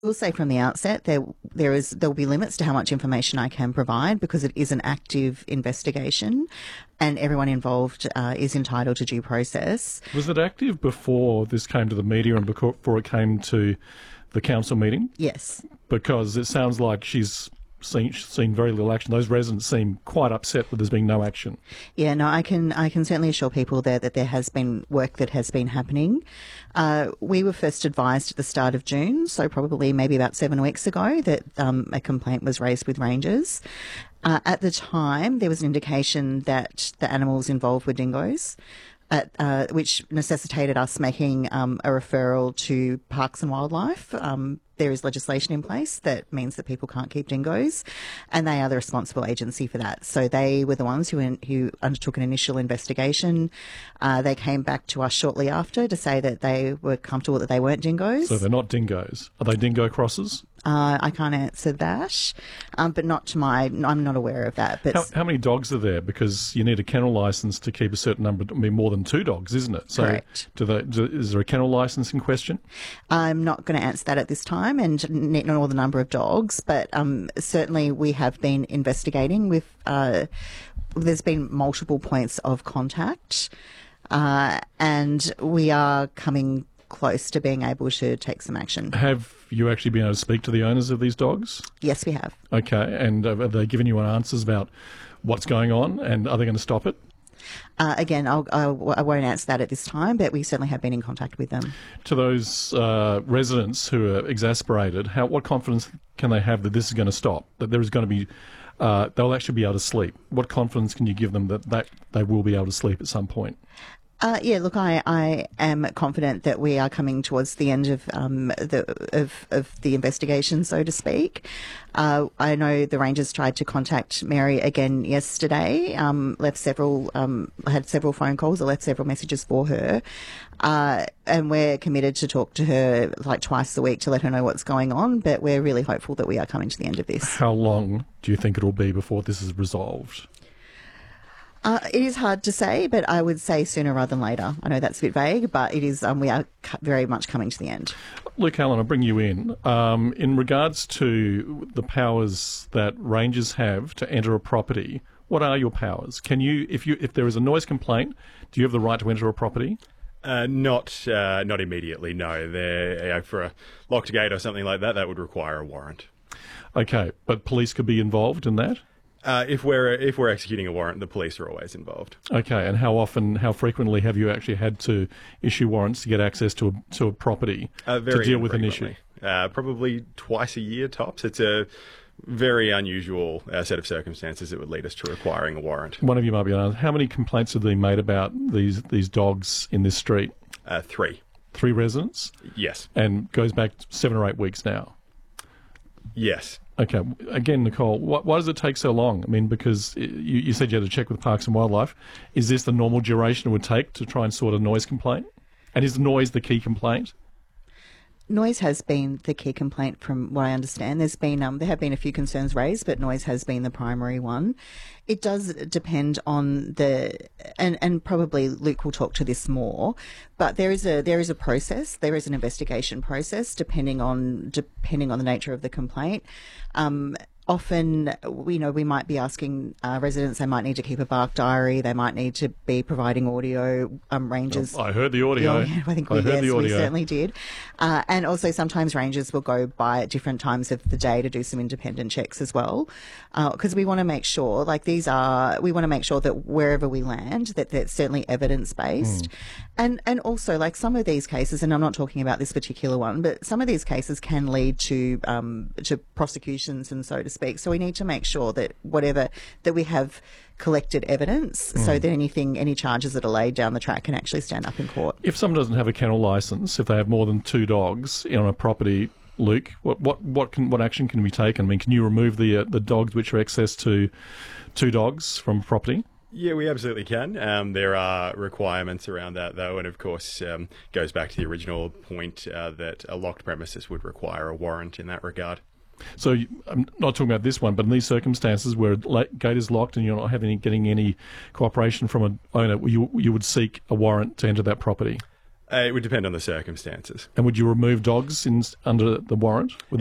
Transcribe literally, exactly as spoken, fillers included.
We'll say from the outset there there is there will be limits to how much information I can provide because it is an active investigation, and everyone involved uh, is entitled to due process. Was it active before this came to the media and before it came to the council meeting? Yes, because it sounds like she's seen seen very little action. Those residents seem quite upset that there's been no action. Yeah, no, I can I can certainly assure people there that there has been work that has been happening. Uh, we were first advised at the start of June, so probably maybe about seven weeks ago, that um, a complaint was raised with rangers. Uh, at the time, there was an indication that the animals involved were dingoes. At, uh, which necessitated us making um, a referral to Parks and Wildlife. Um, there is legislation in place that means that people can't keep dingoes, and they are the responsible agency for that. So they were the ones who in, who undertook an initial investigation. Uh, they came back to us shortly after to say that they were comfortable that they weren't dingoes. So they're not dingoes. Are they dingo crosses? Uh, I can't answer that, um, but not to my. I'm not aware of that. But how, how many dogs are there? Because you need a kennel license to keep a certain number. I mean, more than two dogs, isn't it? So correct. Do they, do, is there a kennel license in question? I'm not going to answer that at this time, and not all the number of dogs. But um, certainly, we have been investigating. With uh, there's been multiple points of contact, uh, and we are coming close to being able to take some action. Have you actually been able to speak to the owners of these dogs? Yes, we have. Okay, and have they given you answers about what's going on, and are they going to stop it? Uh, again, I'll, I'll, I won't answer that at this time, but we certainly have been in contact with them. To those uh, residents who are exasperated, how what confidence can they have that this is going to stop, that there is going to be, uh, they'll actually be able to sleep? What confidence can you give them that, that they will be able to sleep at some point? Uh, yeah, look, I, I am confident that we are coming towards the end of um, the of, of the investigation, so to speak. Uh, I know the Rangers tried to contact Mary again yesterday. Um, left several, um, had several phone calls, or left several messages for her, uh, and we're committed to talk to her like twice a week to let her know what's going on. But we're really hopeful that we are coming to the end of this. How long do you think it'll be before this is resolved? Uh, it is hard to say, but I would say sooner rather than later. I know that's a bit vague, but it is. Um, we are cu- very much coming to the end. Luke Allen, I'll bring you in. Um, in regards to the powers that rangers have to enter a property, what are your powers? Can you, if you, if there is a noise complaint, do you have the right to enter a property? Uh, not, uh, not immediately. No, there, you know, for a locked gate or something like that, that would require a warrant. Okay, but police could be involved in that. Uh, if we're if we're executing a warrant, the police are always involved. Okay, and how often, how frequently have you actually had to issue warrants to get access to a, to a property uh, very to deal with an issue? Uh, probably twice a year tops. It's a very unusual uh, set of circumstances that would lead us to requiring a warrant. One of you might be honest. How many complaints have been made about these these dogs in this street? Uh, three. Three residents? Yes. And goes back seven or eight weeks now? Yes. Okay. Again, Nicole, why, why does it take so long? I mean, because you, you said you had to check with Parks and Wildlife. Is this the normal duration it would take to try and sort a noise complaint? And is noise the key complaint? Noise has been the key complaint from what I understand. There's been um, there have been a few concerns raised, but noise has been the primary one. It does depend on the and, and probably Luke will talk to this more, but there is a there is a process, there is an investigation process depending on depending on the nature of the complaint. Um, Often, you know, we might be asking uh, residents, they might need to keep a bark diary, they might need to be providing audio, um, rangers. Oh, I heard the audio. Yeah, I think we, I heard yes, the audio. we certainly did. Uh, and also sometimes rangers will go by at different times of the day to do some independent checks as well. Because uh, we want to make sure, like these are, we want to make sure that wherever we land, that that's certainly evidence-based. Mm. And, and also, like some of these cases, and I'm not talking about this particular one, but some of these cases can lead to, um, to prosecutions and so to speak. So we need to make sure that whatever, that we have collected evidence mm. so that anything, any charges that are laid down the track can actually stand up in court. If someone doesn't have a kennel licence, if they have more than two dogs on a property, Luke, what what what can what action can be taken? I mean, can you remove the uh, the dogs which are access to two dogs from property? Yeah, we absolutely can. Um, there are requirements around that, though, and of course, um, goes back to the original point uh, that a locked premises would require a warrant in that regard. So I'm not talking about this one, but in these circumstances where a gate is locked and you're not having getting any cooperation from an owner, you you would seek a warrant to enter that property. Uh, it would depend on the circumstances. And would you remove dogs in, under the warrant? Would